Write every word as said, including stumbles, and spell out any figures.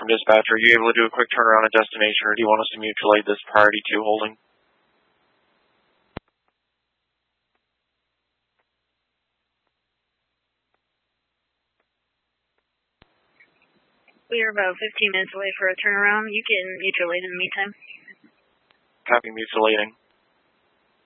from dispatch. Are you able to do a quick turnaround at destination, or do you want us to mutual aid this priority two holding? We are about fifteen minutes away for a turnaround. You can mutual aid in the meantime. Copy, mutual aiding.